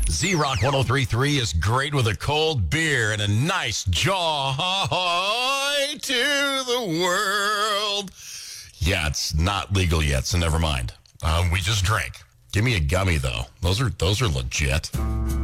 Z-Rock 103.3 is great with a cold beer and a nice jaw to the world. Yeah, it's not legal yet, so never mind. We just drank. Give me a gummy, though. Those are legit.